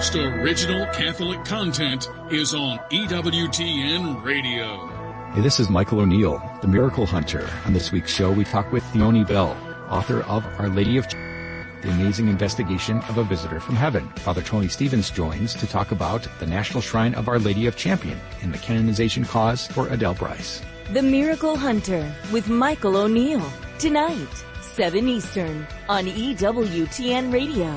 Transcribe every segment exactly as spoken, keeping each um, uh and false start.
most original Catholic content is on E W T N Radio. Hey, this is Michael O'Neill, the Miracle Hunter. On this week's show, we talk with Leonie Bell, author of Our Lady of Ch- The Amazing Investigation of a Visitor from Heaven. Father Tony Stevens joins to talk about the National Shrine of Our Lady of Champion and the canonization cause for Adele Bryce. The Miracle Hunter with Michael O'Neill. Tonight, seven Eastern on E W T N Radio.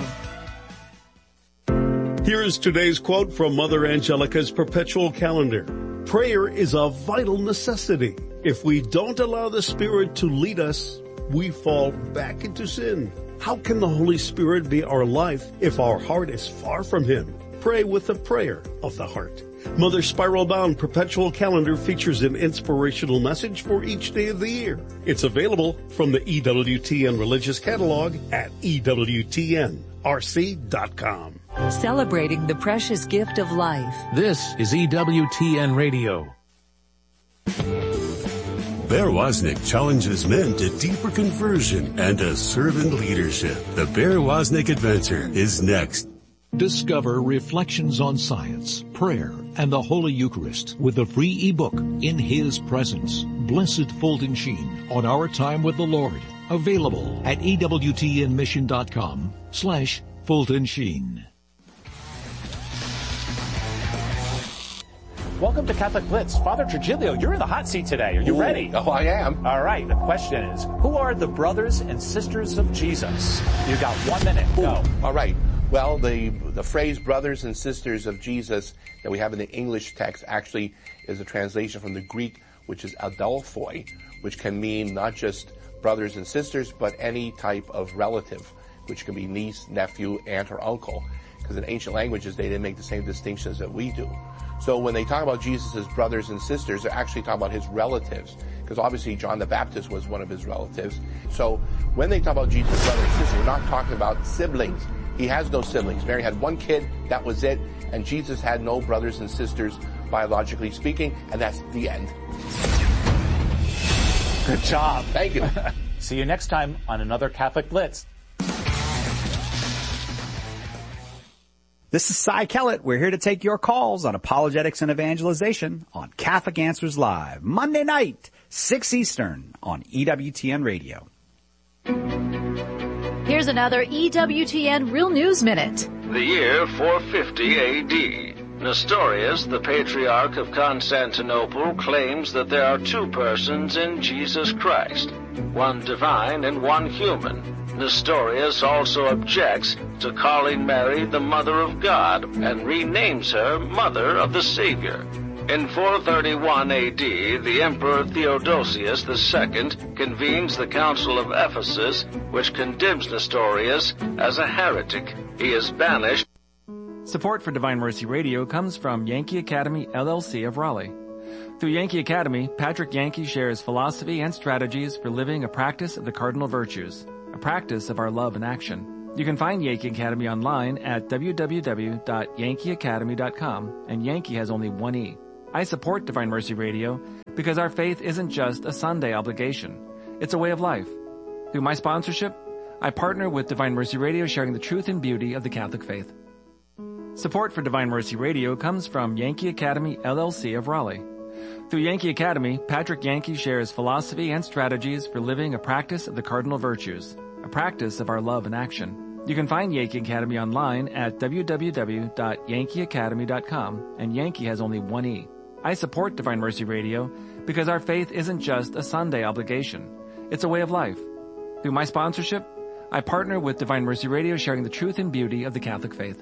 Here is today's quote from Mother Angelica's perpetual calendar. Prayer is a vital necessity. If we don't allow the Spirit to lead us, we fall back into sin. How can the Holy Spirit be our life if our heart is far from Him? Pray with the prayer of the heart. Mother's spiral-bound perpetual calendar features an inspirational message for each day of the year. It's available from the E W T N Religious Catalog at E W T N R C dot com. Celebrating the precious gift of life. This is E W T N Radio. Bear Wozniak challenges men to deeper conversion and to servant leadership. The Bear Wozniak Adventure is next. Discover Reflections on Science, Prayer, and the Holy Eucharist with the free ebook In His Presence. Blessed Fulton Sheen on Our Time with the Lord. Available at E W T N mission dot com slash Fulton Sheen. Welcome to Catholic Blitz. Father Trujillo, you're in the hot seat today. Are you Ooh, ready? Oh, I am. All right. The question is, who are the brothers and sisters of Jesus? You got one minute. Go. Ooh, all right. Well, the the phrase brothers and sisters of Jesus that we have in the English text actually is a translation from the Greek, which is adelphoi, which can mean not just brothers and sisters, but any type of relative, which can be niece, nephew, aunt, or uncle. Because in ancient languages, they didn't make the same distinctions that we do. So when they talk about Jesus' brothers and sisters, they're actually talking about his relatives. Because obviously John the Baptist was one of his relatives. So when they talk about Jesus' brothers and sisters, we're not talking about siblings. He has no siblings. Mary had one kid, that was it. And Jesus had no brothers and sisters, biologically speaking, and that's the end. Good job. Thank you. See you next time on another Catholic Blitz. This is Cy Kellett. We're here to take your calls on apologetics and evangelization on Catholic Answers Live, Monday night, six Eastern on E W T N Radio. Here's another E W T N Real News Minute. The year four fifty A D. Nestorius, the Patriarch of Constantinople, claims that there are two persons in Jesus Christ, one divine and one human. Nestorius also objects to calling Mary the Mother of God and renames her Mother of the Savior. In four thirty-one A D, the Emperor Theodosius the Second convenes the Council of Ephesus, which condemns Nestorius as a heretic. He is banished. Support for Divine Mercy Radio comes from Yankee Academy, L L C of Raleigh. Through Yankee Academy, Patrick Yankee shares philosophy and strategies for living a practice of the cardinal virtues, a practice of our love in action. You can find Yankee Academy online at w w w dot yankee academy dot com, and Yankee has only one E. I support Divine Mercy Radio because our faith isn't just a Sunday obligation. It's a way of life. Through my sponsorship, I partner with Divine Mercy Radio, sharing the truth and beauty of the Catholic faith. Support for Divine Mercy Radio comes from Yankee Academy, L L C of Raleigh. Through Yankee Academy, Patrick Yankee shares philosophy and strategies for living a practice of the cardinal virtues, a practice of our love in action. You can find Yankee Academy online at w w w dot yankee academy dot com, and Yankee has only one E. I support Divine Mercy Radio because our faith isn't just a Sunday obligation. It's a way of life. Through my sponsorship, I partner with Divine Mercy Radio, sharing the truth and beauty of the Catholic faith.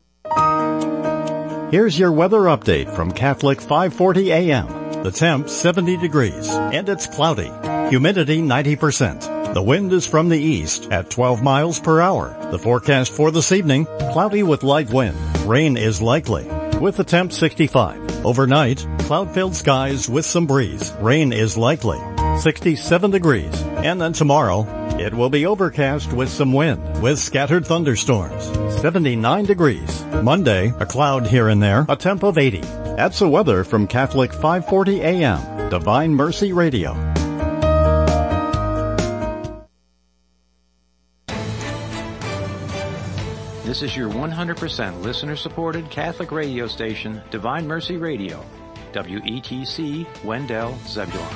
Here's your weather update from Catholic five forty A M. The temp seventy degrees and it's cloudy. Humidity ninety percent. The wind is from the east at twelve miles per hour. The forecast for this evening, cloudy with light wind. Rain is likely with the temp sixty-five. Overnight, cloud-filled skies with some breeze. Rain is likely. sixty-seven degrees. And then tomorrow, it will be overcast with some wind with scattered thunderstorms. seventy-nine degrees. Monday, a cloud here and there, a temp of eighty. That's the weather from Catholic five forty A M, Divine Mercy Radio. This is your one hundred percent listener-supported Catholic radio station, Divine Mercy Radio, W E T C, Wendell, Zebulon.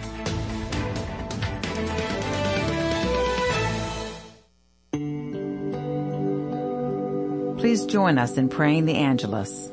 Please join us in praying the Angelus.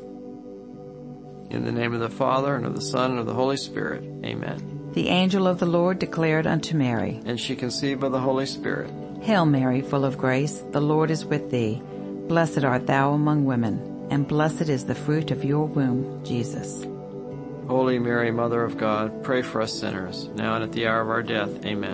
In the name of the Father, and of the Son, and of the Holy Spirit. Amen. The angel of the Lord declared unto Mary, And she conceived by the Holy Spirit. Hail Mary, full of grace, the Lord is with thee. Blessed art thou among women, and blessed is the fruit of your womb, Jesus. Holy Mary, Mother of God, pray for us sinners, now and at the hour of our death.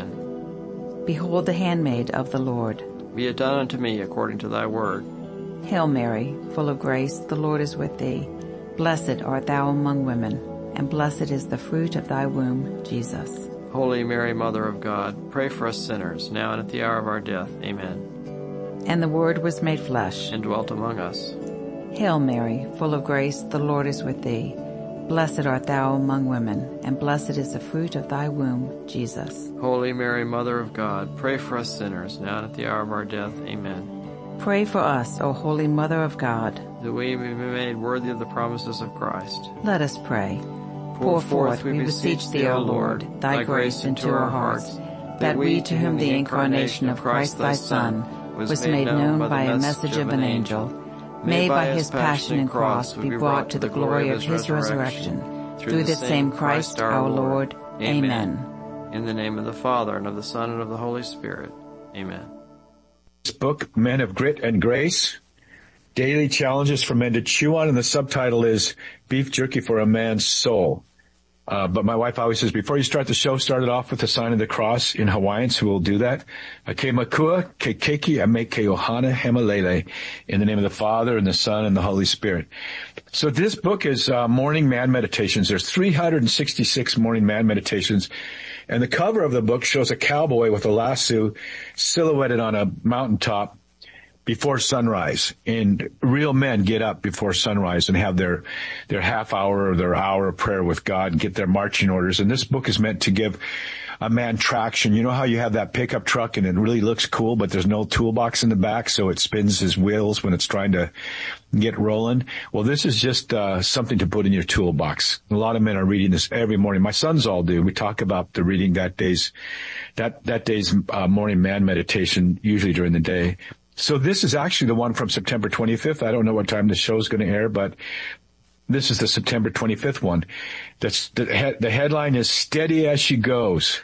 Amen. Behold the handmaid of the Lord. Be it done unto me according to thy word. Hail Mary, full of grace, the Lord is with thee. Blessed art thou among women, and blessed is the fruit of thy womb, Jesus. Holy Mary, Mother of God, pray for us sinners, now and at the hour of our death. Amen. And the Word was made flesh, and dwelt among us. Hail Mary, full of grace, the Lord is with thee. Blessed art thou among women, and blessed is the fruit of thy womb, Jesus. Holy Mary, Mother of God, pray for us sinners, now and at the hour of our death. Amen. Pray for us, O Holy Mother of God, that we may be made worthy of the promises of Christ. Let us pray. Pour forth, we beseech thee, O Lord, thy grace into our hearts, that we, to whom the incarnation of Christ thy Son was made known by a message of an angel, may by his passion and cross be brought to the glory of his resurrection, through the same Christ our Lord. Amen. In the name of the Father, and of the Son, and of the Holy Spirit. Amen. This book, Men of Grit and Grace, Daily Challenges for Men to Chew On, and the subtitle is Beef Jerky for a Man's Soul. Uh, but my wife always says, before you start the show, start it off with the sign of the cross in Hawaiian, so we'll do that. Ke makua, ke keiki, ame ke ohana hemalele, in the name of the Father, and the Son, and the Holy Spirit. So this book is uh, Morning Man Meditations. There's three hundred sixty-six Morning Man Meditations, and the cover of the book shows a cowboy with a lasso silhouetted on a mountaintop before sunrise. And real men get up before sunrise and have their, their half hour or their hour of prayer with God and get their marching orders. And this book is meant to give a man traction. You know how you have that pickup truck and it really looks cool, but there's no toolbox in the back, so it spins his wheels when it's trying to get rolling? Well, this is just uh something to put in your toolbox. A lot of men are reading this every morning. My sons all do. We talk about the reading that day's, that, that day's uh, morning man meditation, usually during the day. So this is actually the one from September twenty-fifth. I don't know what time the show is going to air, but this is the September twenty-fifth one. That's the, he- the headline is Steady as She Goes.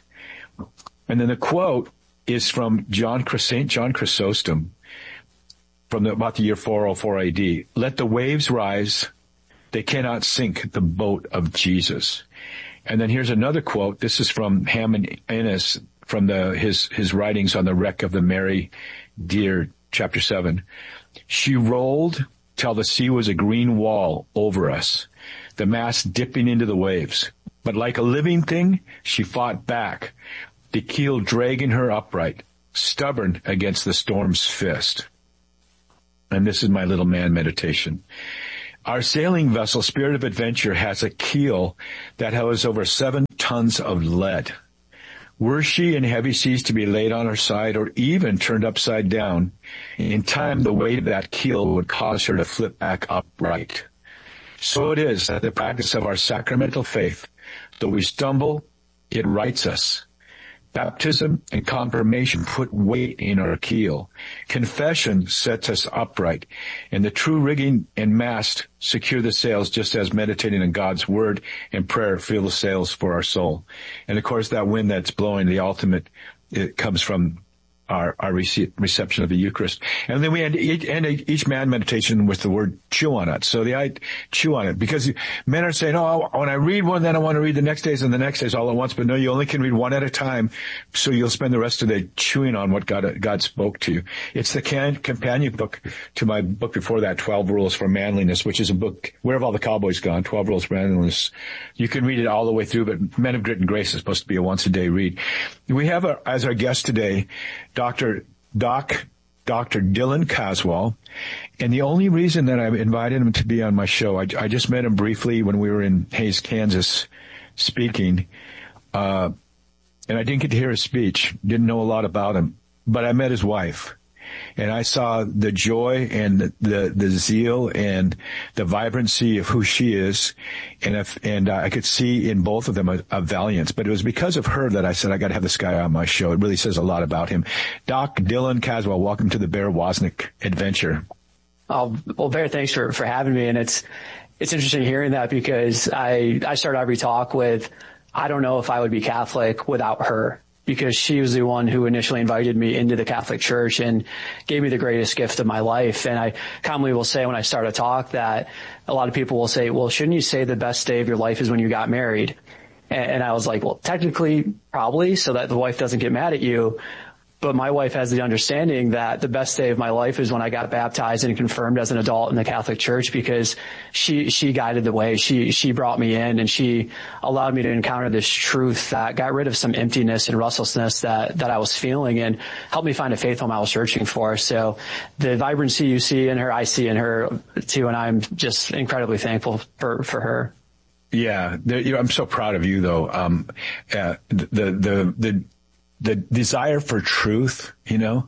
And then the quote is from John, Saint John Chrysostom from the, about the year four oh four A D. Let the waves rise. They cannot sink the boat of Jesus. And then here's another quote. This is from Hammond Innes from the, his, his writings on the wreck of the Mary Dear, chapter seven. She rolled till the sea was a green wall over us, the mast dipping into the waves. But like a living thing, she fought back, the keel dragging her upright, stubborn against the storm's fist. And this is my little man meditation. Our sailing vessel, Spirit of Adventure, has a keel that has over seven tons of lead. Were she in heavy seas to be laid on her side or even turned upside down, in time the weight of that keel would cause her to flip back upright. So it is that the practice of our sacramental faith, though we stumble, it rights us. Baptism and confirmation put weight in our keel. Confession sets us upright, and the true rigging and mast secure the sails, just as meditating on God's word and prayer fill the sails for our soul. And of course, that wind that's blowing, the ultimate, it comes from our, our rece- reception of the Eucharist. And then we end each, end each man meditation with the word chew on it. So the I chew on it, because men are saying, oh, when I read one, then I want to read the next days and the next days all at once. But no, you only can read one at a time. So you'll spend the rest of the day chewing on what God, God spoke to you. It's the can, companion book to my book before that, twelve Rules for Manliness, which is a book, Where Have All the Cowboys Gone? twelve Rules for Manliness. You can read it all the way through, but Men of Grit and Grace is supposed to be a once a day read. We have a, as our guest today, Doctor Doc, Doctor Dylan Caswell, and the only reason that I invited him to be on my show, I, I just met him briefly when we were in Hays, Kansas, speaking, uh, and I didn't get to hear his speech, didn't know a lot about him, but I met his wife, and I saw the joy and the, the, the zeal and the vibrancy of who she is. And if, and I could see in both of them a, a valiance, but it was because of her that I said, I got to have this guy on my show. It really says a lot about him. Doc Dylan Caswell, welcome to the Bear Wozniak adventure. Oh, well, Bear, thanks for, for having me. And it's, it's interesting hearing that because I, I start every talk with, I don't know if I would be Catholic without her, because she was the one who initially invited me into the Catholic Church and gave me the greatest gift of my life. And I commonly will say when I start a talk that a lot of people will say, well, shouldn't you say the best day of your life is when you got married? And I was like, well, technically, probably, so that the wife doesn't get mad at you. But my wife has the understanding that the best day of my life is when I got baptized and confirmed as an adult in the Catholic Church, because she, she guided the way. She, she brought me in and she allowed me to encounter this truth that got rid of some emptiness and restlessness that, that I was feeling and helped me find a faith home I was searching for. So the vibrancy you see in her, I see in her too. And I'm just incredibly thankful for, for her. Yeah. You know, I'm so proud of you though. Um, uh, the, the, the, the desire for truth, you know,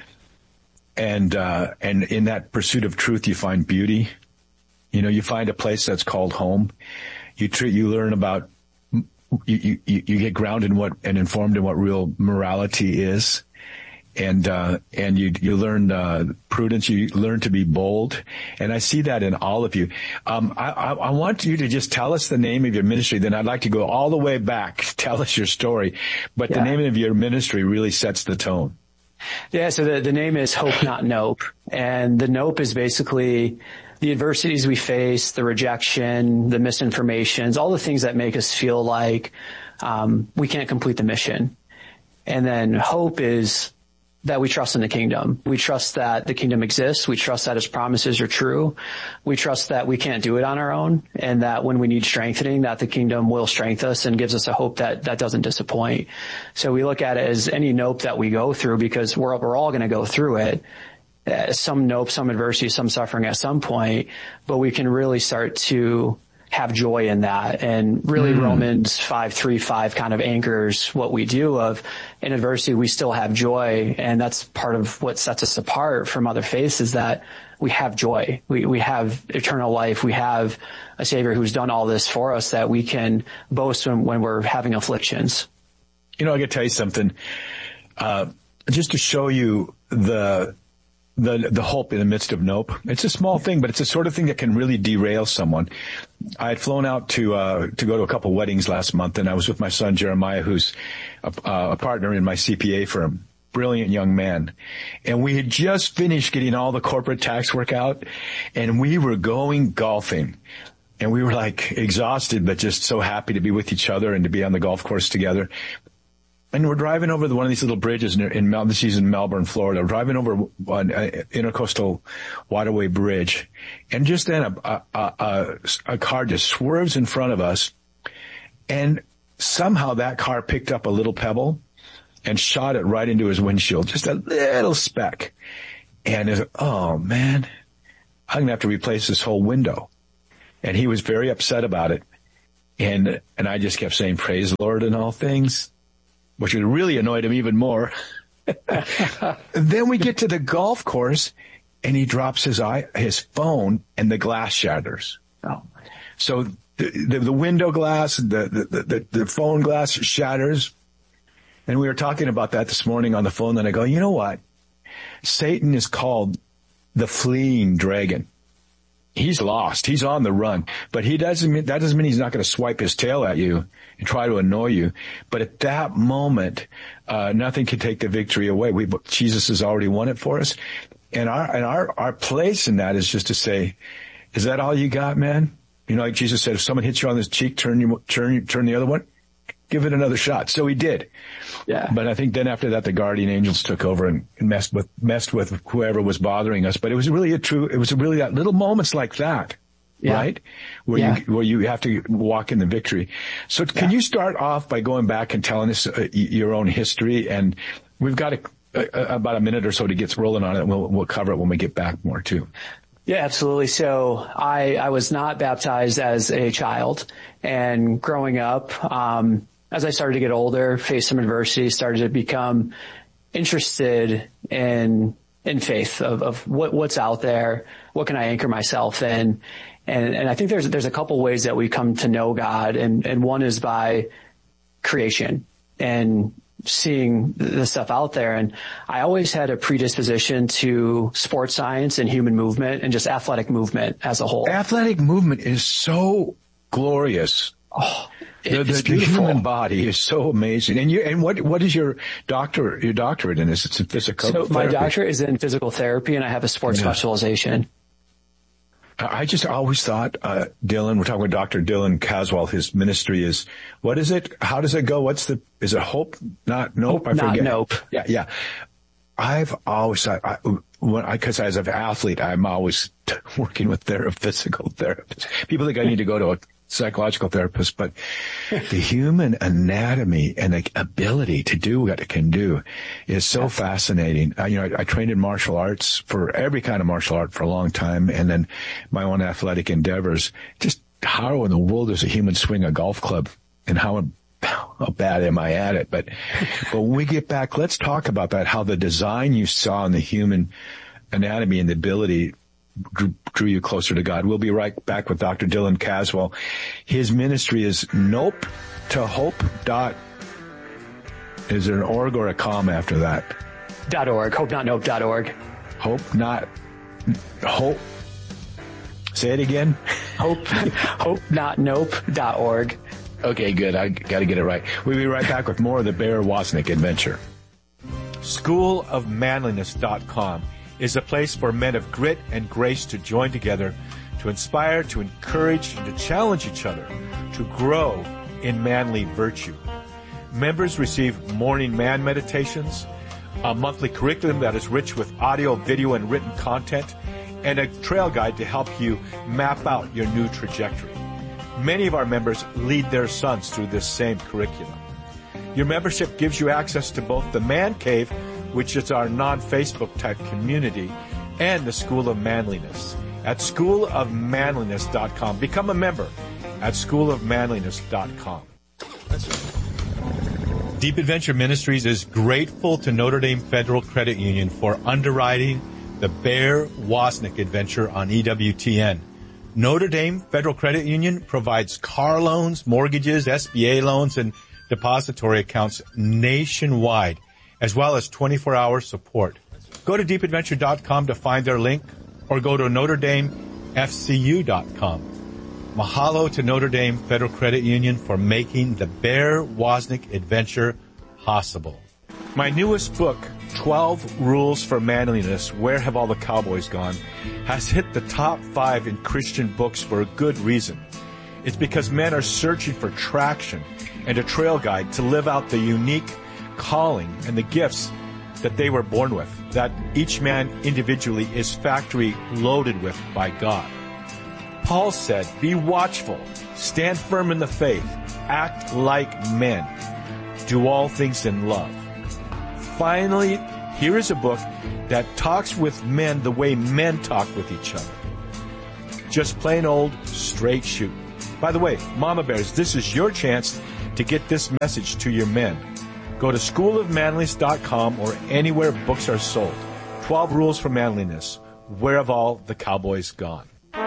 and, uh, and in that pursuit of truth, you find beauty. You know, you find a place that's called home. You treat, you learn about, you, you, you get grounded in what, and informed in what real morality is. And, uh, and you, you learn, uh, prudence, you learn to be bold. And I see that in all of you. Um, I, I, I want you to just tell us the name of your ministry. Then I'd like to go all the way back. Tell us your story. But yeah. The name of your ministry really sets the tone. Yeah. So the, the name is Hope Not Nope. And the nope is basically the adversities we face, the rejection, the misinformations, all the things that make us feel like, um, we can't complete the mission. And then hope is that we trust in the kingdom. We trust that the kingdom exists. We trust that his promises are true. We trust that we can't do it on our own, and that when we need strengthening, that the kingdom will strengthen us and gives us a hope that, that doesn't disappoint. So we look at it as any nope that we go through, because we're, we're all going to go through it. Uh, some nope, some adversity, some suffering at some point, but we can really start to have joy in that. And really mm. Romans five, three, five kind of anchors what we do of in adversity, we still have joy. And that's part of what sets us apart from other faiths, is that we have joy. We, we have eternal life. We have a Savior who's done all this for us, that we can boast when, when we're having afflictions. You know, I gotta tell you something, uh, just to show you the, the, the hope in the midst of nope. It's a small thing, but it's the sort of thing that can really derail someone. I had flown out to, uh, to go to a couple weddings last month, and I was with my son Jeremiah, who's a, a partner in my C P A firm. Brilliant young man. And we had just finished getting all the corporate tax work out, and we were going golfing. And we were like exhausted, but just so happy to be with each other and to be on the golf course together. And we're driving over the, one of these little bridges in, in Mel, this is in Melbourne, Florida. We're driving over an intercoastal waterway bridge. And just then a, a, a, a car just swerves in front of us. And somehow that car picked up a little pebble and shot it right into his windshield. Just a little speck. And it's, oh man, I'm going to have to replace this whole window. And he was very upset about it. And, and I just kept saying, praise the Lord in all things, which would really annoyed him even more. Then we get to the golf course, and he drops his eye, his phone, and the glass shatters. Oh. So the, the, the window glass, the, the, the, the phone glass shatters. And we were talking about that this morning on the phone. Then I go, you know what? Satan is called the fleeing dragon. He's lost. He's on the run. But he doesn't mean, that doesn't mean he's not going to swipe his tail at you and try to annoy you. But at that moment, uh, nothing can take the victory away. We, Jesus has already won it for us. And our, and our, our place in that is just to say, is that all you got, man? You know, like Jesus said, if someone hits you on this cheek, turn you, turn, turn the other one. Give it another shot. So he did. Yeah. But I think then after that, the guardian angels took over and messed with, messed with whoever was bothering us. But it was really a true, it was really that little moments like that, yeah. right? Where yeah. you, where you have to walk in the victory. So can yeah. you start off by going back and telling us uh, your own history? And we've got a, a, about a minute or so to get rolling on it. We'll, we'll cover it when we get back more too. Yeah, absolutely. So I, I was not baptized as a child, and growing up, um, as I started to get older, faced some adversity, started to become interested in in faith of, of what, what's out there. What can I anchor myself in? And, and I think there's, there's a couple ways that we come to know God. And, and one is by creation and seeing the stuff out there. And I always had a predisposition to sports science and human movement and just athletic movement as a whole. Athletic movement is so glorious. Oh, the, the, the human body is so amazing. And you, and what, what is your doctor, your doctorate in this? It's in physical so therapy. My doctorate is in physical therapy, and I have a sports yeah. specialization. I just always thought, uh, Dylan, we're talking with Doctor Dylan Caswell, his ministry is, what is it? How does it go? What's the, is it hope? Not nope? Hope, I forget. Not nope. Yeah, yeah. I've always thought, I, when I, cause as an athlete, I'm always t- working with their physical therapists. People think I need to go to a psychological therapist, but the human anatomy and the ability to do what it can do is so fascinating. Uh, you know, I, I trained in martial arts for every kind of martial art for a long time, and then my own athletic endeavors. Just how in the world does a human swing a golf club, and how how bad am I at it? But but when we get back, let's talk about that. How the design you saw in the human anatomy and the ability Drew, drew you closer to God. We'll be right back with Doctor Dylan Caswell. His ministry is Nope to Hope dot. Is there an org or a com after that? Dot org. Hope not nope dot org. Hope not hope. Say it again. Hope hope not nope dot org. Okay, good. I got to get it right. We'll be right back with more of the Bear Wozniak adventure. school of manliness dot com is a place for men of grit and grace to join together, to inspire, to encourage, and to challenge each other to grow in manly virtue. Members receive morning man meditations, a monthly curriculum that is rich with audio, video, and written content, and a trail guide to help you map out your new trajectory. Many of our members lead their sons through this same curriculum. Your membership gives you access to both the Man Cave, which is our non-Facebook type community, and the School of Manliness at school of manliness dot com. Become a member at school of manliness dot com. Deep Adventure Ministries is grateful to Notre Dame Federal Credit Union for underwriting the Bear Wozniak adventure on E W T N. Notre Dame Federal Credit Union provides car loans, mortgages, S B A loans, and depository accounts nationwide, as well as twenty-four hour support. Go to deep adventure dot com to find their link, or go to notre dame f c u dot com. Mahalo to Notre Dame Federal Credit Union for making the Bear Wozniak adventure possible. My newest book, twelve Rules for Manliness, Where Have All the Cowboys Gone?, has hit the top five in Christian books for a good reason. It's because men are searching for traction and a trail guide to live out the unique calling and the gifts that they were born with, that each man individually is factory loaded with by God. Paul said, be watchful, stand firm in the faith, act like men, do all things in love. Finally, here is a book that talks with men the way men talk with each other. Just plain old straight shoot. By the way, Mama Bears, this is your chance to get this message to your men. Go to school of manliness dot com or anywhere books are sold. twelve Rules for Manliness. Where have all the cowboys gone?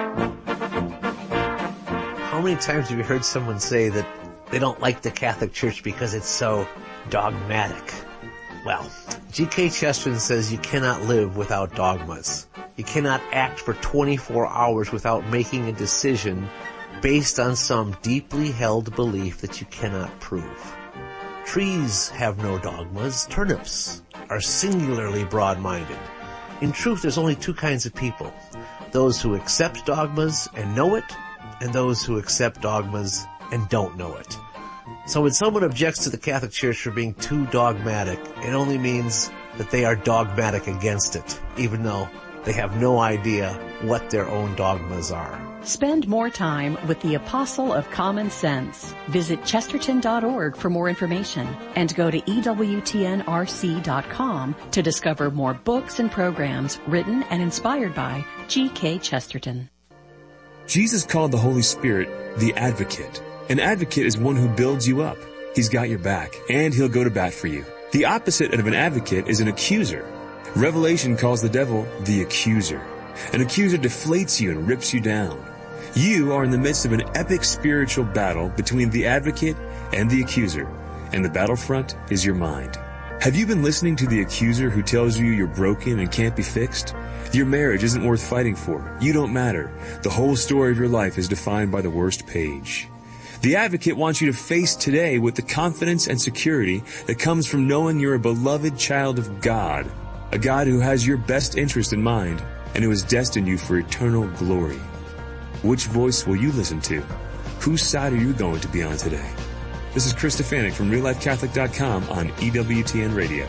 How many times have you heard someone say that they don't like the Catholic Church because it's so dogmatic? Well, G K Chesterton says you cannot live without dogmas. You cannot act for twenty-four hours without making a decision based on some deeply held belief that you cannot prove. Trees have no dogmas. Turnips are singularly broad-minded. In truth, there's only two kinds of people. Those who accept dogmas and know it, and those who accept dogmas and don't know it. So when someone objects to the Catholic Church for being too dogmatic, it only means that they are dogmatic against it, even though they have no idea what their own dogmas are. Spend more time with the Apostle of Common Sense. Visit chesterton dot org for more information and go to E W T N R C dot com to discover more books and programs written and inspired by G K Chesterton. Jesus called the Holy Spirit the Advocate. An advocate is one who builds you up. He's got your back, and he'll go to bat for you. The opposite of an advocate is an accuser. Revelation calls the devil the accuser. An accuser deflates you and rips you down. You are in the midst of an epic spiritual battle between the advocate and the accuser, and the battlefront is your mind. Have you been listening to the accuser who tells you you're broken and can't be fixed? Your marriage isn't worth fighting for. You don't matter. The whole story of your life is defined by the worst page. The advocate wants you to face today with the confidence and security that comes from knowing you're a beloved child of God, a God who has your best interest in mind and who has destined you for eternal glory. Which voice will you listen to? Whose side are you going to be on today? This is Chris Stefanik from Real Life Catholic dot com on E W T N Radio.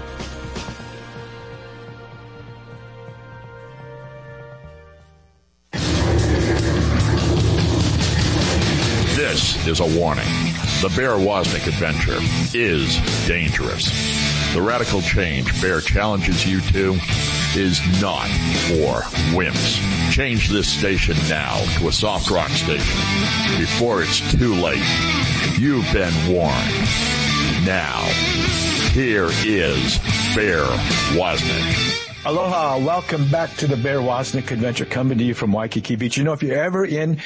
This is a warning. The Bear Wozniak adventure is dangerous. The radical change Bear challenges you to is not for wimps. Change this station now to a soft rock station before it's too late. You've been warned. Now, here is Bear Wozniak. Aloha, welcome back to the Bear Wozniak Adventure, coming to you from Waikiki Beach. You know, if you're ever in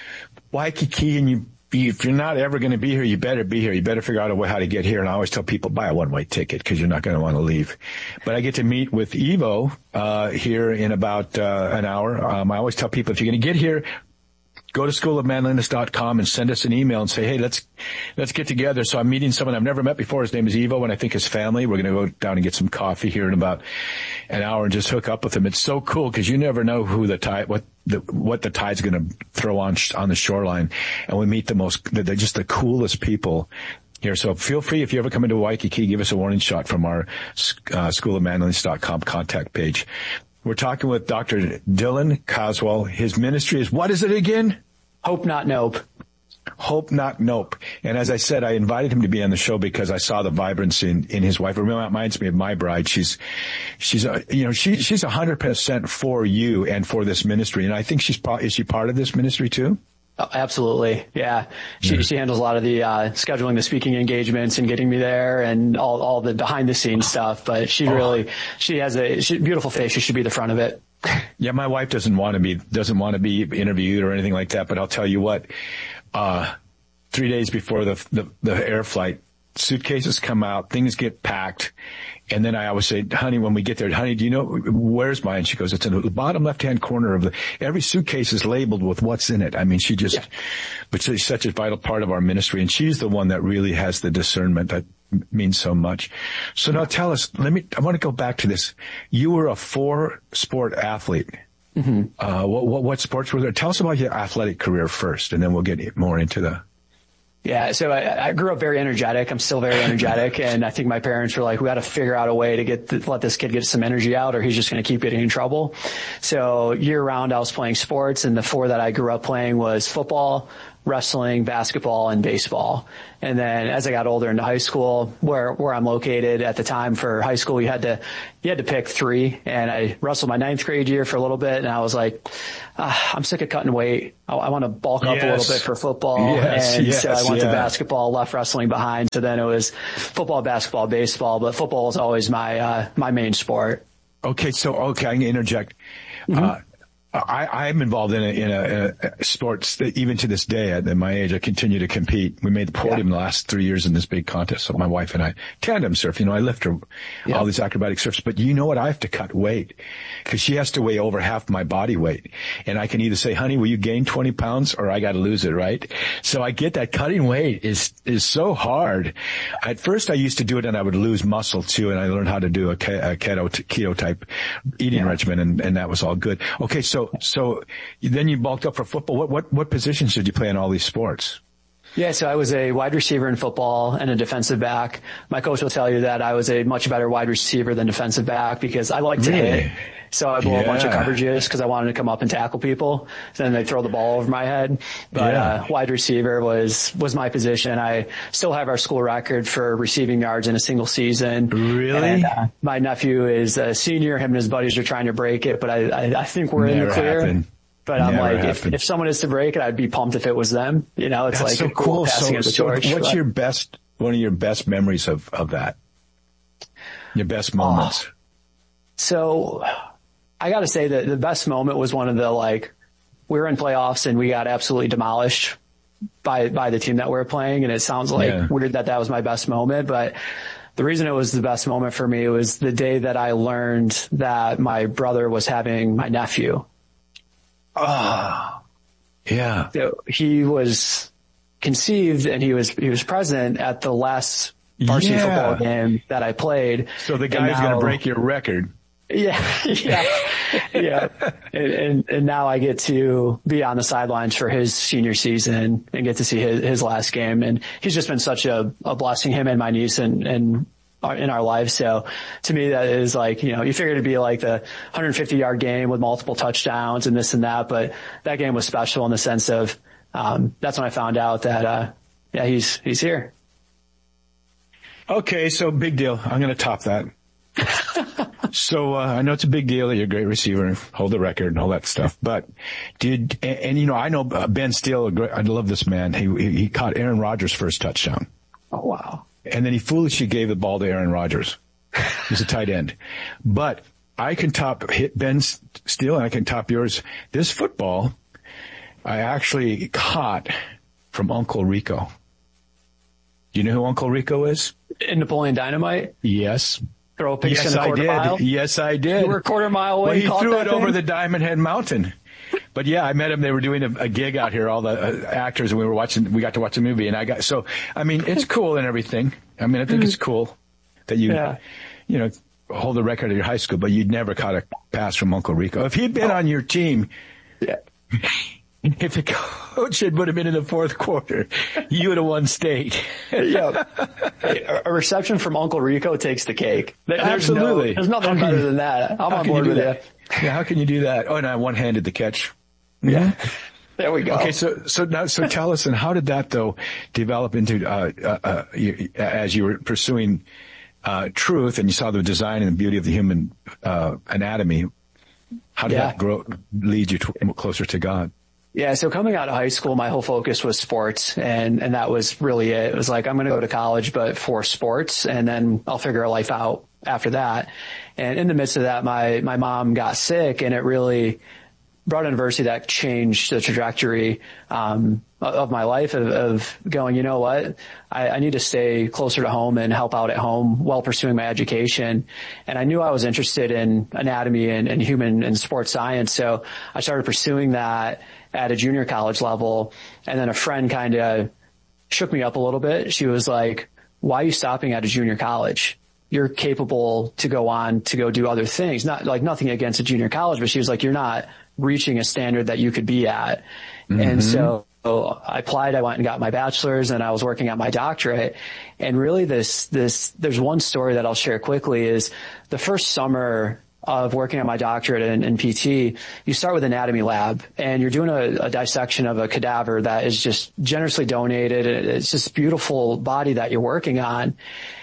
Waikiki and you if you're not ever going to be here, you better be here. You better figure out a way how to get here. And I always tell people, buy a one-way ticket because you're not going to want to leave. But I get to meet with Evo uh here in about uh an hour. Um, I always tell people, if you're going to get here, go to school of manliness dot com and send us an email and say, hey, let's let's get together. So I'm meeting someone I've never met before. His name is Evo, and I think his family. We're going to go down and get some coffee here in about an hour and just hook up with him. It's so cool because you never know who the tide, what the what the tide's going to throw on on the shoreline, and we meet the most, they're just the coolest people here. So feel free, if you ever come into Waikiki, give us a warning shot from our uh, school of manliness dot com contact page. We're talking with Doctor Dylan Caswell. His ministry is, what is it again? Hope Not Nope. Hope Not Nope. And as I said, I invited him to be on the show because I saw the vibrancy in, in his wife. It reminds me of my bride. She's, she's, a, you know, she, she's a hundred percent for you and for this ministry. And I think she's, is she part of this ministry too? Oh, absolutely. Yeah. She, yeah. she handles a lot of the, uh, scheduling the speaking engagements and getting me there and all, all the behind the scenes stuff. But she oh. really, she has a she, beautiful face. She should be the front of it. Yeah, my wife doesn't want to be, doesn't want to be interviewed or anything like that, but I'll tell you what, uh, three days before the, the, the air flight, suitcases come out, things get packed, and then I always say, honey, when we get there, honey, do you know, where's mine? She goes, it's in the bottom left-hand corner of the, every suitcase is labeled with what's in it. I mean, she just, yeah. but she's such a vital part of our ministry, and she's the one that really has the discernment that means so much. So now tell us, let me, I want to go back to this. You were a four-sport athlete. Mm-hmm. Uh, what, what, what sports were there? Tell us about your athletic career first, and then we'll get more into the... Yeah, so I, I grew up very energetic. I'm still very energetic, and I think my parents were like, we got to figure out a way to get the, let this kid get some energy out, or he's just going to keep getting in trouble. So year round, I was playing sports, and the four that I grew up playing was football, wrestling, basketball, and baseball. And then as I got older into high school, where where I'm located at the time for high school, you had to you had to pick three. And I wrestled my ninth grade year for a little bit, and I was like, ah, I'm sick of cutting weight. I, I want to bulk up yes. a little bit for football. Yes, and yes, so I went yeah. to basketball, left wrestling behind. So then it was football, basketball, baseball. But football was always my uh, my main sport. Okay, so okay, I can interject. Mm-hmm. Uh, I, I'm involved in a, in a, in a sports that even to this day at my age, I continue to compete. We made the podium yeah. the last three years in this big contest. So my wife and I tandem surf, you know, I lift her yeah. all these acrobatic surfs, but you know what? I have to cut weight because she has to weigh over half my body weight. And I can either say, honey, will you gain twenty pounds or I got to lose it, right? So I get that cutting weight is, is so hard. At first I used to do it and I would lose muscle too. And I learned how to do a keto, keto type eating yeah. regimen, and, and that was all good. Okay. So So then you bulked up for football. What, what, what positions did you play in all these sports? Yeah, so I was a wide receiver in football and a defensive back. My coach will tell you that I was a much better wide receiver than defensive back because I like to really? hit. So I blew yeah. a bunch of coverages because I wanted to come up and tackle people. Then they throw the ball over my head. But yeah. uh, wide receiver was was my position. I still have our school record for receiving yards in a single season. Really? And, uh, my nephew is a senior. Him and his buddies are trying to break it, but I I, I think we're Never in the clear. Happened. But I'm Never like, if, if someone is to break it, I'd be pumped if it was them. You know, it's That's like so a cool, cool. passing so, of the so torch. What's but, your best, one of your best memories of, of that? Your best moments? So I got to say that the best moment was one of the, like, we were in playoffs and we got absolutely demolished by, by the team that we were playing. And it sounds like yeah. weird that that was my best moment, but the reason it was the best moment for me was the day that I learned that my brother was having my nephew. Oh, yeah. So he was conceived and he was, he was present at the last varsity yeah. football game that I played. So the guy's going to break your record. Yeah, yeah, yeah. And, and, and now I get to be on the sidelines for his senior season and get to see his, his last game. And he's just been such a, a blessing, him and my niece and, and our, in our lives. So to me, that is like, you know, you figure it'd be like the one hundred fifty yard game with multiple touchdowns and this and that. But that game was special in the sense of, um, that's when I found out that, uh, yeah, he's, he's here. Okay. So big deal. I'm going to top that. So, uh, I know it's a big deal that you're a great receiver, hold the record and all that stuff, but did, and, and you know, I know Ben Steele, I love this man. He, he caught Aaron Rodgers' first touchdown. Oh, wow. And then he foolishly gave the ball to Aaron Rodgers. He's a tight end. But I can top hit Ben Steele and I can top yours. This football, I actually caught from Uncle Rico. Do you know who Uncle Rico is? In Napoleon Dynamite? Yes. Throw a pitch yes, in a quarter I did. mile? Yes, I did. You were a quarter mile away. Well, he threw it thing? over the Diamond Head Mountain. But yeah, I met him. They were doing a, a gig out here, all the uh, actors, and we were watching, we got to watch a movie, and I got, so, I mean, it's cool and everything. I mean, I think it's cool that you, yeah. you know, hold the record at your high school, but you'd never caught a pass from Uncle Rico. If he'd been oh. on your team, yeah. if the coach had put him in in the fourth quarter, you would have won state. Yeah. A reception from Uncle Rico takes the cake. There's Absolutely. No, there's nothing better than that. I'm on board with that? you. Yeah, how can you do that? Oh, and I one-handed the catch. Yeah. There we go. Okay, so so now so tell us, and how did that though develop into uh, uh, uh you, as you were pursuing uh truth and you saw the design and the beauty of the human uh anatomy? How did yeah. that grow lead you to, closer to God? Yeah, so coming out of high school, my whole focus was sports, and and that was really it. It was like, I'm going to go to college, but for sports, and then I'll figure a life out after that. And in the midst of that, my my mom got sick, and it really brought an adversity that changed the trajectory um of my life, of, of going, you know what, I, I need to stay closer to home and help out at home while pursuing my education. And I knew I was interested in anatomy and, and human and sports science, so I started pursuing that at a junior college level. And then a friend kind of shook me up a little bit. She was like, why are you stopping at a junior college? You're capable to go on to go do other things. Not like nothing against a junior college, but she was like, you're not reaching a standard that you could be at. Mm-hmm. And so I applied, I went and got my bachelor's, and I was working at my doctorate. And really this, this, there's one story that I'll share quickly is the first summer of working on my doctorate in, in P T, you start with anatomy lab, and you're doing a, a dissection of a cadaver that is just generously donated. It's just a beautiful body that you're working on.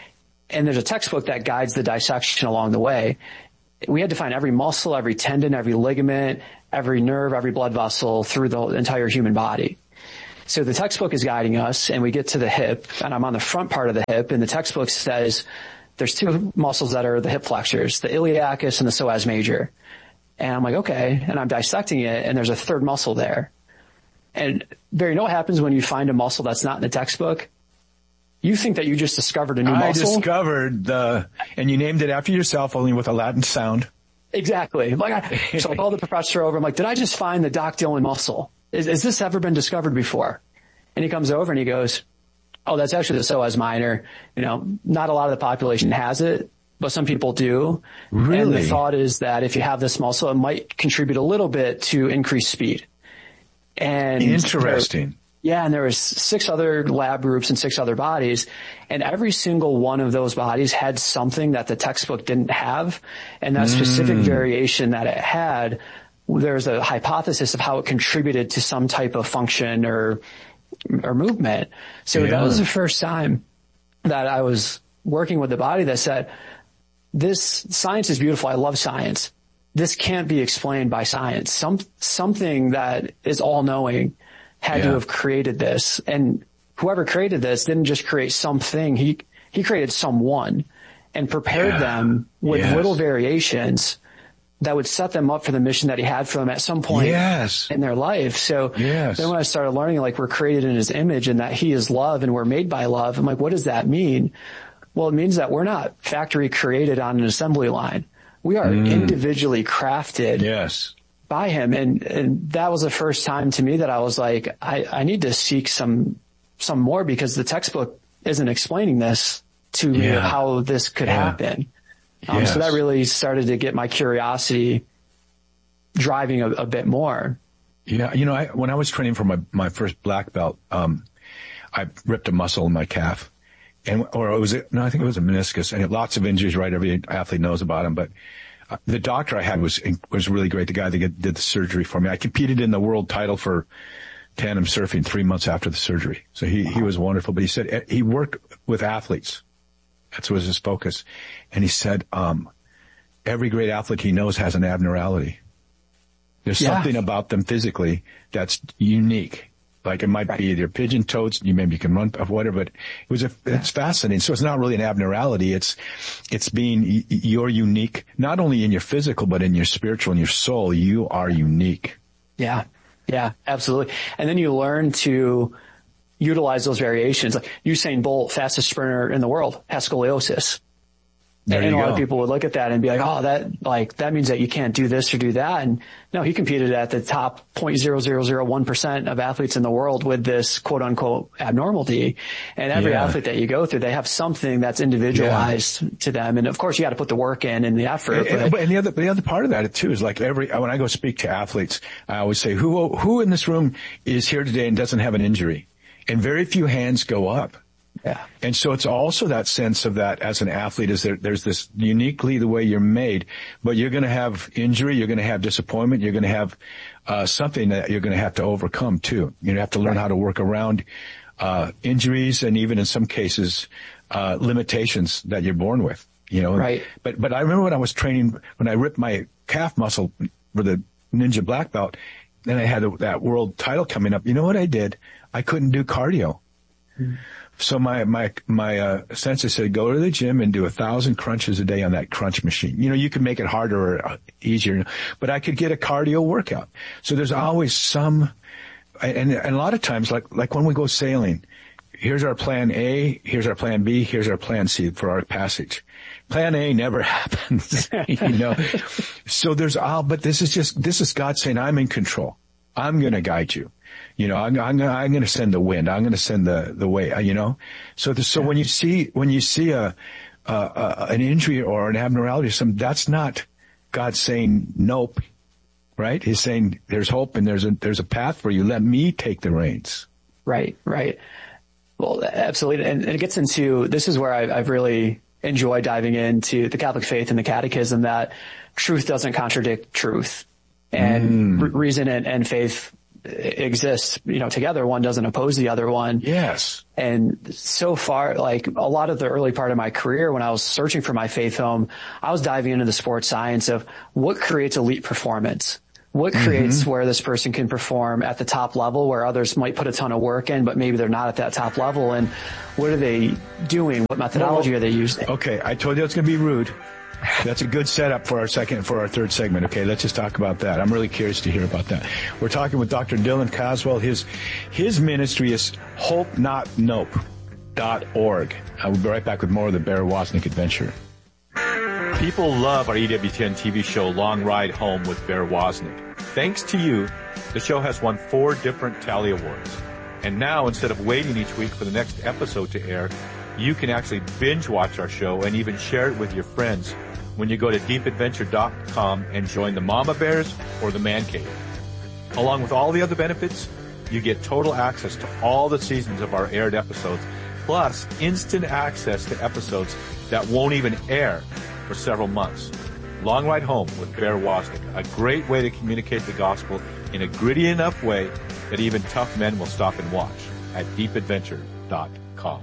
And there's a textbook that guides the dissection along the way. We had to find every muscle, every tendon, every ligament, every nerve, every blood vessel through the entire human body. So the textbook is guiding us, and we get to the hip, and I'm on the front part of the hip, and the textbook says there's two muscles that are the hip flexors, the iliacus and the psoas major. And I'm like, okay, and I'm dissecting it, and there's a third muscle there. And Barry, you know what happens when you find a muscle that's not in the textbook? You think that you just discovered a new I muscle. I discovered the, and you named it after yourself, only with a Latin sound. Exactly. Like I, so I called the professor over. I'm like, did I just find the Doc Dillon muscle? Is, has this ever been discovered before? And he comes over and he goes, oh, that's actually the psoas minor. You know, not a lot of the population has it, but some people do. Really? And the thought is that if you have this muscle, it might contribute a little bit to increased speed. And interesting. Yeah, and there was six other lab groups and six other bodies, and every single one of those bodies had something that the textbook didn't have, and that mm. specific variation that it had, there's a hypothesis of how it contributed to some type of function or or movement. So yeah. That was the first time that I was working with the body that said, this science is beautiful. I love science. This can't be explained by science. Some something that is all-knowing had yeah. to have created this. And whoever created this didn't just create something. He, he created someone. and prepared yeah. them with yes. little variations that would set them up for the mission that he had for them at some point yes. in their life. So yes. then when I started learning, like, we're created in his image and that he is love and we're made by love, I'm like, what does that mean? Well, it means that we're not factory created on an assembly line. We are mm. individually crafted yes. by him. And, and that was the first time to me that I was like, I, I need to seek some, some more, because the textbook isn't explaining this to me, yeah. how this could yeah. happen. Um, yes. So that really started to get my curiosity driving a, a bit more. Yeah. You know, I, when I was training for my, my first black belt, um, I ripped a muscle in my calf. And, or it was, no, I think it was a meniscus, and lots of injuries, right? Every athlete knows about them. But uh, the doctor I had was, was really great. The guy that get, did the surgery for me. I competed in the world title for tandem surfing three months after the surgery. So he, he was wonderful. But he said he worked with athletes. That was his focus. And he said, um, every great athlete he knows has an abnormality. There's yeah. something about them physically that's unique. Like it might right. be their pigeon toes, you maybe can run or whatever, but it was a, it's fascinating. So it's not really an abnormality. It's, it's being, you're unique, not only in your physical, but in your spiritual and your soul. You are unique. Yeah. Yeah, absolutely. And then you learn to utilize those variations. Like Usain Bolt, fastest sprinter in the world, has scoliosis. There and you a lot go. of people would look at that and be like, oh, that, like, that means that you can't do this or do that. And no, he competed at the top zero point zero zero zero one percent of athletes in the world with this quote unquote abnormality. And every yeah. athlete that you go through, they have something that's individualized yeah. to them. And of course you got to put the work in and the effort. And, but, and the other, the other part of that too is like every, when I go speak to athletes, I always say, who, who in this room is here today and doesn't have an injury? And very few hands go up. Yeah. And so it's also that sense of that as an athlete is there, there's this uniquely the way you're made, but you're going to have injury, you're going to have disappointment, you're going to have, uh, something that you're going to have to overcome too. You have to learn right. how to work around, uh, injuries and even in some cases, uh, limitations that you're born with, you know. Right. But, but I remember when I was training, when I ripped my calf muscle for the Ninja Black Belt, then I had a, that world title coming up. You know what I did? I couldn't do cardio. Mm. So my, my, my, uh, sensei said, go to the gym and do a thousand crunches a day on that crunch machine. You know, you can make it harder or easier, but I could get a cardio workout. So there's always some, and, and a lot of times, like, like when we go sailing, here's our plan A, here's our plan B, here's our plan C for our passage. Plan A never happens, you know. So there's all, but this is just, this is God saying, I'm in control. I'm going to guide you. You know, I'm, I'm, I'm going to send the wind. I'm going to send the, the way, you know. So, the, so yeah. when you see, when you see a, a, a, an injury or an abnormality or something, that's not God saying nope, right? He's saying there's hope and there's a, there's a path for you. Let me take the reins. Right, right. Well, absolutely. And, and it gets into, this is where I've, I've really enjoyed diving into the Catholic faith and the catechism, that truth doesn't contradict truth. And mm. re- reason and, and faith exists, you know, together. One doesn't oppose the other one. Yes. And so far, like a lot of the early part of my career when I was searching for my faith home, I was diving into the sports science of what creates elite performance. What creates mm-hmm. where this person can perform at the top level where others might put a ton of work in, but maybe they're not at that top level. And what are they doing? What methodology well, are they using? Okay. I told you it's going to be rude. That's a good setup for our second, for our third segment. Okay, let's just talk about that. I'm really curious to hear about that. We're talking with Doctor Dylan Caswell. His, his ministry is hope not nope dot org. I will be right back with more of the Bear Wozniak Adventure. People love our E W T N T V show, Long Ride Home with Bear Wozniak. Thanks to you, the show has won four different Tally Awards. And now, instead of waiting each week for the next episode to air, you can actually binge watch our show and even share it with your friends when you go to deep adventure dot com and join the Mama Bears or the Man Cave. Along with all the other benefits, you get total access to all the seasons of our aired episodes, plus instant access to episodes that won't even air for several months. Long Ride Home with Bear Wozniak, a great way to communicate the gospel in a gritty enough way that even tough men will stop and watch at deep adventure dot com.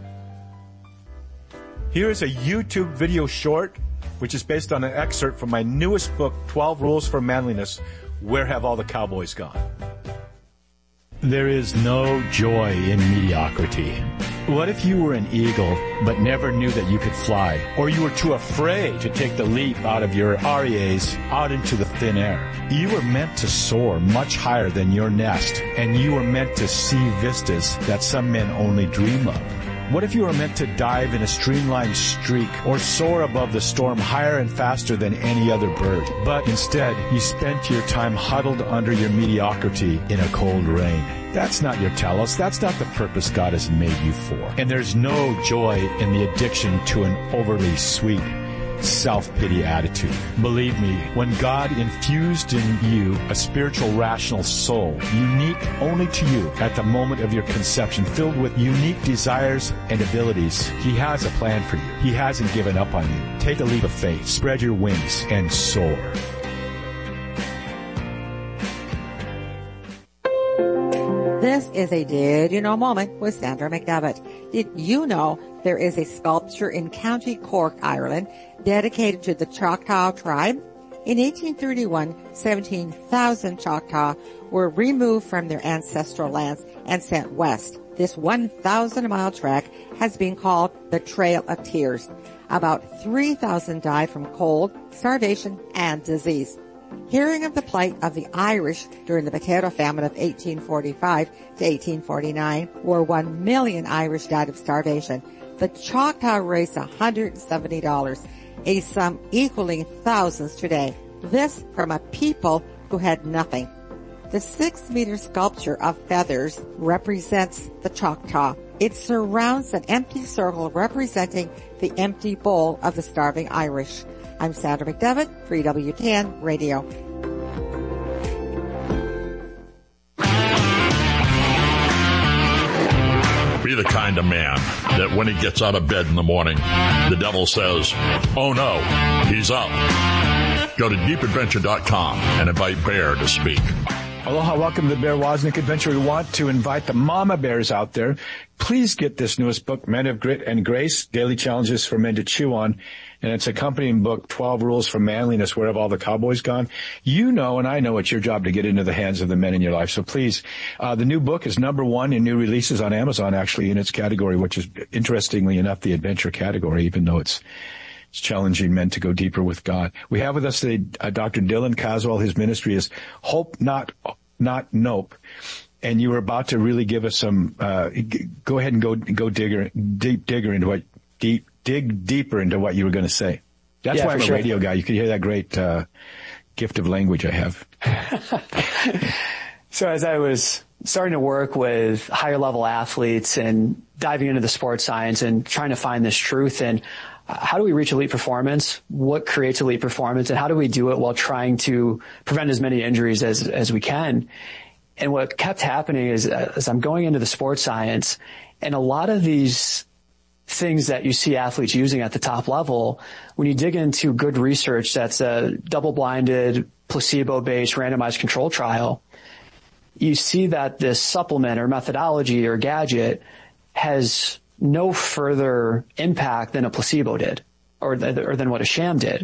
Here is a YouTube video short, which is based on an excerpt from my newest book, twelve Rules for Manliness, Where Have All the Cowboys Gone? There is no joy in mediocrity. What if you were an eagle, but never knew that you could fly? Or you were too afraid to take the leap out of your R E As out into the thin air? You were meant to soar much higher than your nest, and you were meant to see vistas that some men only dream of. What if you were meant to dive in a streamlined streak or soar above the storm higher and faster than any other bird? But instead, you spent your time huddled under your mediocrity in a cold rain. That's not your telos. That's not the purpose God has made you for. And there's no joy in the addiction to an overly sweet self-pity attitude. Believe me, when God infused in you a spiritual rational soul, unique only to you at the moment of your conception, filled with unique desires and abilities, He has a plan for you. He hasn't given up on you. Take a leap of faith, spread your wings, and soar. This is a Did You Know moment with Sandra McDevitt. Did you know there is a sculpture in County Cork, Ireland, dedicated to the Choctaw tribe? In eighteen thirty-one, seventeen thousand Choctaw were removed from their ancestral lands and sent west. This one thousand mile trek has been called the Trail of Tears. About three thousand died from cold, starvation, and disease. Hearing of the plight of the Irish during the potato famine of eighteen forty-five to eighteen forty-nine, where one million Irish died of starvation, the Choctaw raised one hundred seventy dollars, a sum equaling thousands today. This from a people who had nothing. The six-meter sculpture of feathers represents the Choctaw. It surrounds an empty circle representing the empty bowl of the starving Irish. I'm Sandra McDevitt for E W T N Radio. Be the kind of man that when he gets out of bed in the morning, the devil says, oh no, he's up. Go to deep adventure dot com and invite Bear to speak. Aloha, welcome to the Bear Wozniak Adventure. We want to invite the mama bears out there. Please get this newest book, Men of Grit and Grace, Daily Challenges for Men to Chew On. And its accompanying book, twelve Rules for Manliness, Where Have All the Cowboys Gone? You know, and I know it's your job to get into the hands of the men in your life. So please, uh, the new book is number one in new releases on Amazon, actually, in its category, which is, interestingly enough, the adventure category, even though it's It's challenging men to go deeper with God. We have with us today uh, Doctor Dylan Caswell. His ministry is Hope Not Not Nope. And you were about to really give us some. Uh, g- go ahead and go go digger deep digger into what deep dig deeper into what you were going to say. That's yeah, why I'm a sure. radio guy. You could hear that great uh, gift of language I have. So as I was starting to work with higher level athletes and diving into the sports science and trying to find this truth and how do we reach elite performance? What creates elite performance? And how do we do it while trying to prevent as many injuries as, as we can? And what kept happening is as I'm going into the sports science and a lot of these things that you see athletes using at the top level, when you dig into good research that's a double-blinded, placebo-based, randomized control trial, you see that this supplement or methodology or gadget has no further impact than a placebo did or, th- or than what a sham did.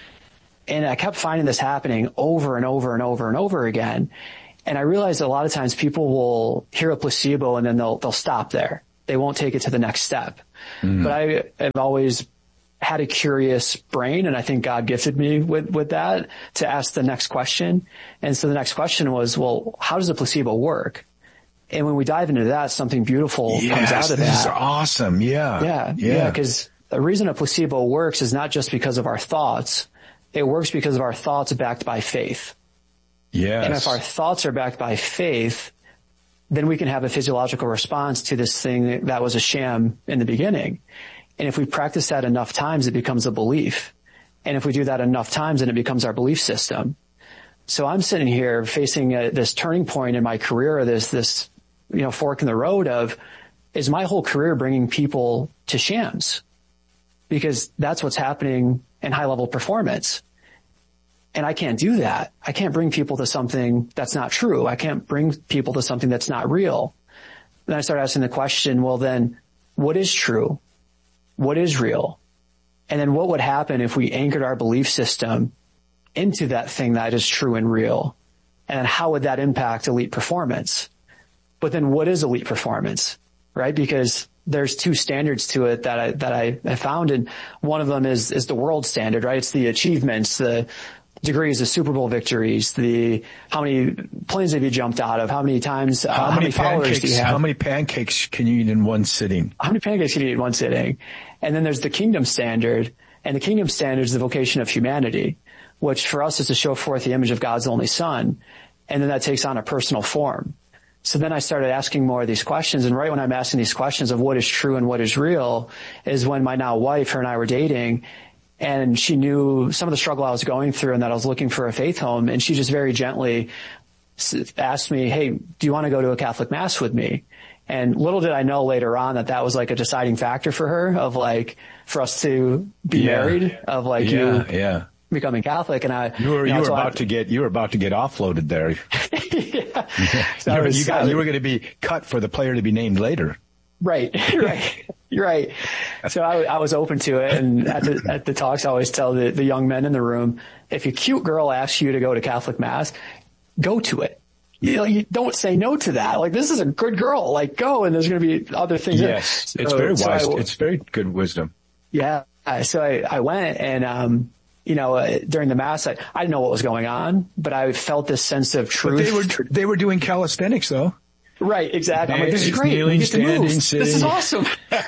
And I kept finding this happening over and over and over and over again. And I realized a lot of times people will hear a placebo and then they'll, they'll stop there. They won't take it to the next step. Mm. But I have always had a curious brain, and I think God gifted me with, with that to ask the next question. And so the next question was, well, how does a placebo work? And when we dive into that, something beautiful yes, comes out of that. This is awesome. Yeah. Yeah. Yeah. Because yeah, the reason a placebo works is not just because of our thoughts. It works because of our thoughts backed by faith. Yes. And if our thoughts are backed by faith, then we can have a physiological response to this thing that was a sham in the beginning. And if we practice that enough times, it becomes a belief. And if we do that enough times, then it becomes our belief system. So I'm sitting here facing a, this turning point in my career, this, this, you know, fork in the road of, is my whole career bringing people to shams? Because that's what's happening in high level performance. And I can't do that. I can't bring people to something that's not true. I can't bring people to something that's not real. Then I started asking the question, well then, what is true? What is real? And then what would happen if we anchored our belief system into that thing that is true and real? And how would that impact elite performance? But then what is elite performance, right? Because there's two standards to it that I, that I, I found. And one of them is, is the world standard, right? It's the achievements, the degrees, the Super Bowl victories, the, how many planes have you jumped out of? How many times, uh, how, how many, many followers pancakes, do you have? How many pancakes can you eat in one sitting? How many pancakes can you eat in one sitting? And then there's the kingdom standard, and the kingdom standard is the vocation of humanity, which for us is to show forth the image of God's only Son. And then that takes on a personal form. So then I started asking more of these questions, and right when I'm asking these questions of what is true and what is real is when my now wife, her and I were dating, and she knew some of the struggle I was going through and that I was looking for a faith home, and she just very gently asked me, hey, do you want to go to a Catholic Mass with me? And little did I know later on that that was like a deciding factor for her of like, for us to be yeah. married, of like yeah, you yeah. becoming Catholic. And I, you were, you, know, you were so about I, to get, you were about to get offloaded there. yeah. So you, were, was, you, got, you were going to be cut for the player to be named later. Right, right. You're right. So I, I was open to it, and at the, at the talks I always tell the, the young men in the room, if a cute girl asks you to go to Catholic Mass, go to it. You know, you don't say no to that. Like, this is a good girl. Like, go, and there's going to be other things. Yes, so, it's very so wise. I, it's very good wisdom. Yeah. So I, I went, and, um, you know, uh, during the Mass, I, I didn't know what was going on, but I felt this sense of truth. But they were, they were doing calisthenics, though. Right, exactly. I'm like, this is great. Kneeling, we get to standing, move. sitting. This is awesome.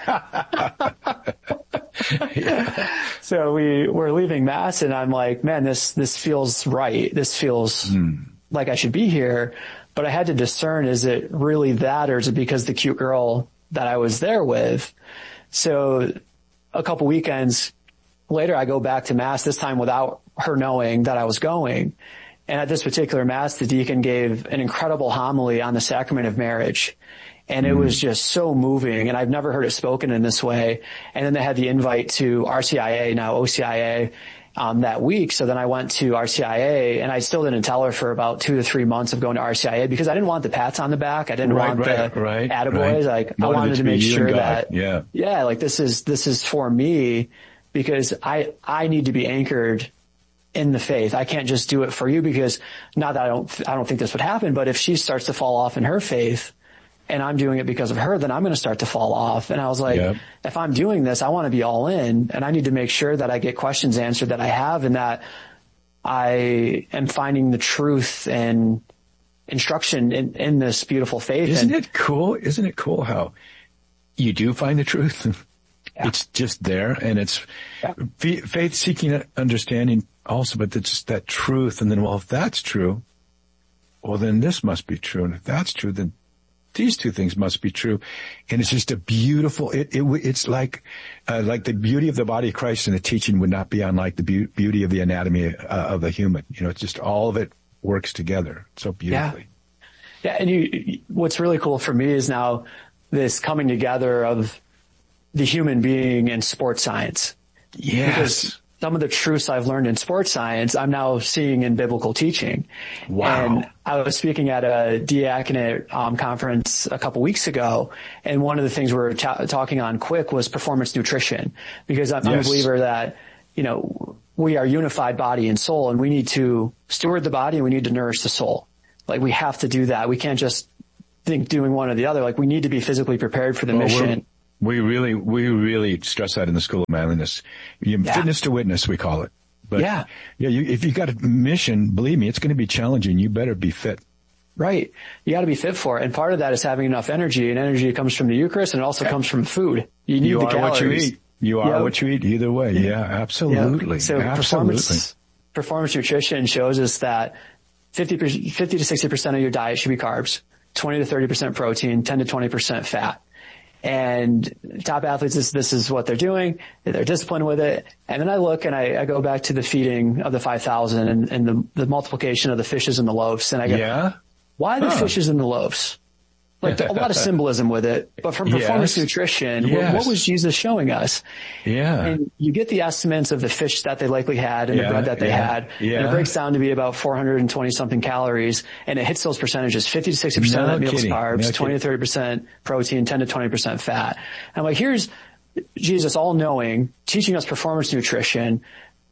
yeah. So we were leaving Mass, and I'm like, man, this this feels right. This feels mm. like I should be here. But I had to discern, is it really that, or is it because the cute girl that I was there with? So a couple weekends later, I go back to Mass, this time without her knowing that I was going. And at this particular Mass, the deacon gave an incredible homily on the sacrament of marriage. And it mm. was just so moving, and I've never heard it spoken in this way. And then they had the invite to R C I A, now O C I A, um, that week. So then I went to R C I A, and I still didn't tell her for about two to three months of going to R C I A because I didn't want the pats on the back. I didn't right, want right, the right, attaboys. right. Like, wanted I wanted to, to make sure that, yeah, yeah, like this is, this is for me, because I, I need to be anchored in the faith. I can't just do it for you, because not that I don't, I don't think this would happen, but if she starts to fall off in her faith and I'm doing it because of her, then I'm going to start to fall off. And I was like, yep. if I'm doing this, I want to be all in, and I need to make sure that I get questions answered that I have, and that I am finding the truth and instruction in, in this beautiful faith. Isn't and, it cool? Isn't it cool how you do find the truth? Yeah. It's just there, and it's yeah. faith seeking understanding also, but it's just that truth. And then, well, if that's true, well, then this must be true. And if that's true, then these two things must be true. And it's just a beautiful, it, it it's like, uh, like the beauty of the body of Christ and the teaching would not be unlike the be- beauty of the anatomy uh, of the human. You know, it's just all of it works together so beautifully. Yeah. Yeah. And you, what's really cool for me is now this coming together of the human being in sports science. Yes. Because some of the truths I've learned in sports science, I'm now seeing in biblical teaching. Wow. And I was speaking at a diaconate um, conference a couple weeks ago, and one of the things we were ta- talking on quick was performance nutrition, because I'm, yes. I'm a believer that, you know, we are unified body and soul, and we need to steward the body and we need to nourish the soul. Like, we have to do that. We can't just think doing one or the other. Like, we need to be physically prepared for the well, mission. We really, we really stress that in the School of Manliness. Yeah. Fitness to witness, we call it. But yeah, yeah. You, if you got a mission, believe me, it's going to be challenging. You better be fit. Right. You got to be fit for it. And part of that is having enough energy, and energy comes from the Eucharist, and it also comes from food. You need you the are calories. What you eat. You are yep. what you eat either way. Yeah, absolutely. Yep. So absolutely. performance, performance nutrition shows us that fifty, fifty to sixty percent of your diet should be carbs, twenty to thirty percent protein, ten to twenty percent fat. And top athletes, this, this is what they're doing. They're disciplined with it. And then I look and I, I go back to the feeding of the five thousand and, and the, the multiplication of the fishes and the loaves. And I go, yeah? why the huh. fishes and the loaves? Like, a lot of symbolism with it, but from performance yes. nutrition, yes. what, what was Jesus showing us? Yeah. And you get the estimates of the fish that they likely had and yeah. the bread that they yeah. had, yeah. and it breaks down to be about four hundred twenty something calories, and it hits those percentages, fifty to sixty percent no of that meal's kidding. carbs, no twenty to thirty percent protein, ten to twenty percent fat. And I'm like, here's Jesus all-knowing, teaching us performance nutrition,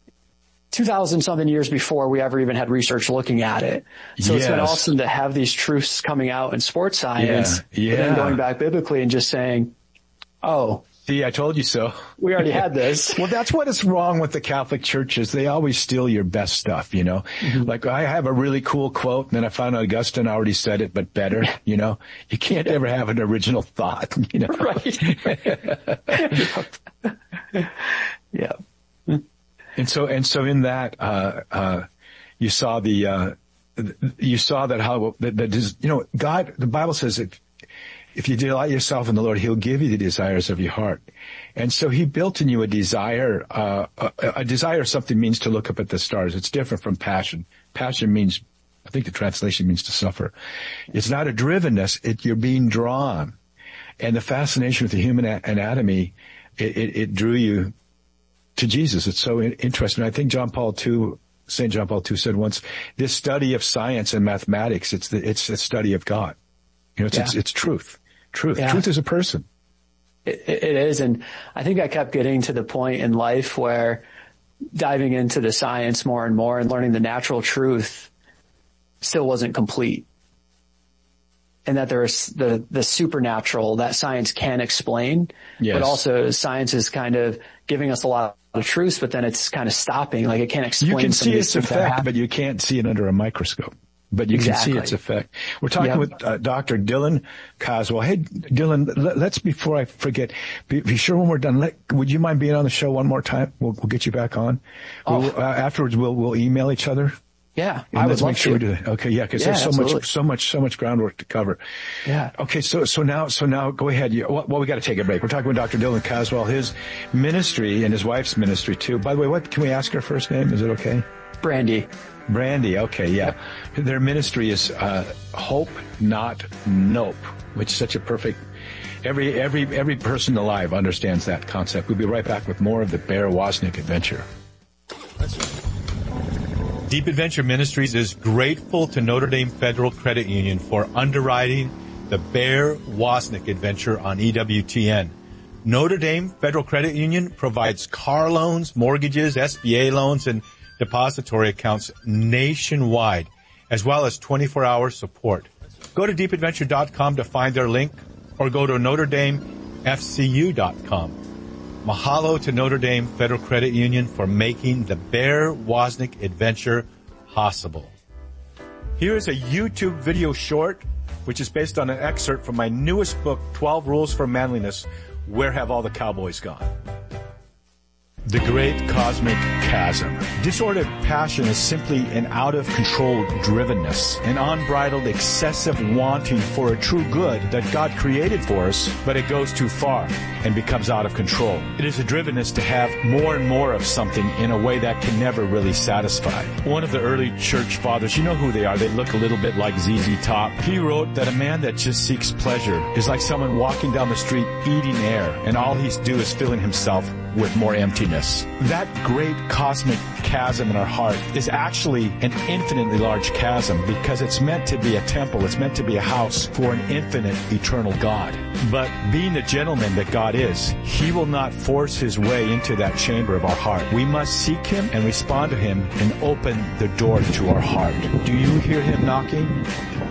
two thousand something years before we ever even had research looking at it. So yes. it's been awesome to have these truths coming out in sports science, yeah. Yeah. but then going back biblically and just saying, Oh. See, I told you so. We already had this. Well, that's what is wrong with the Catholic churches. They always steal your best stuff, you know. Mm-hmm. Like, I have a really cool quote, and then I found out Augustine already said it, but better, you know. You can't ever have an original thought, you know. Right. Yeah. And so, and so in that, uh, uh, you saw the, uh, you saw that how, that, that is, you know, God, the Bible says if, if you delight yourself in the Lord, He'll give you the desires of your heart. And so He built in you a desire, uh, a, a desire of something means to look up at the stars. It's different from passion. Passion means, I think the translation means to suffer. It's not a drivenness, it, you're being drawn. And the fascination with the human a- anatomy, it, it, it drew you to Jesus. It's so interesting. I think John Paul the Second, Saint John Paul the Second said once, this study of science and mathematics, it's the, it's a study of God. You know, it's, yeah. it's, it's truth. Truth. Yeah. Truth is a person. It, it is. And I think I kept getting to the point in life where diving into the science more and more and learning the natural truth still wasn't complete. And that there's the, the supernatural that science can explain, yes. But also science is kind of giving us a lot of truths, but then it's kind of stopping. Like it can't explain. You can see its effect, but you can't see it under a microscope. But you exactly. can see its effect. We're talking yep. with uh, Doctor Dylan Caswell. Hey, Dylan, let, let's, before I forget, be, be sure when we're done, let, would you mind being on the show one more time? We'll, we'll get you back on. Oh. We'll, uh, afterwards, we'll, we'll email each other. Yeah, and I let's would make sure love we to. do that. Okay, yeah, because yeah, there's so absolutely. much, so much, so much groundwork to cover. Yeah. Okay, so so now, so now, go ahead. You, well, well, we got to take a break. We're talking with Doctor Dylan Caswell, his ministry and his wife's ministry too. By the way, what can we ask her first name? Is it okay? Brandy. Brandy. Okay, yeah. Yep. Their ministry is uh Hope Not Nope, which is such a perfect. Every every every person alive understands that concept. We'll be right back with more of the Bear Wozniak adventure. Deep Adventure Ministries is grateful to Notre Dame Federal Credit Union for underwriting the Bear Wozniak adventure on E W T N. Notre Dame Federal Credit Union provides car loans, mortgages, S B A loans, and depository accounts nationwide, as well as twenty-four hour support. Go to deep adventure dot com to find their link, or go to notre dame f c u dot com. Mahalo to Notre Dame Federal Credit Union for making the Bear Wozniak adventure possible. Here is a YouTube video short, which is based on an excerpt from my newest book, twelve Rules for Manliness, Where Have All the Cowboys Gone? The Great Cosmic Chasm. Disordered passion is simply an out-of-control drivenness, an unbridled, excessive wanting for a true good that God created for us, but it goes too far and becomes out of control. It is a drivenness to have more and more of something in a way that can never really satisfy. One of the early church fathers, you know who they are, they look a little bit like Z Z Top. He wrote that a man that just seeks pleasure is like someone walking down the street eating air, and all he's do is filling himself with more emptiness. That great cosmic chasm in our heart is actually an infinitely large chasm because it's meant to be a temple. It's meant to be a house for an infinite, eternal God. But being the gentleman that God is, He will not force His way into that chamber of our heart. We must seek Him and respond to Him and open the door to our heart. Do you hear Him knocking?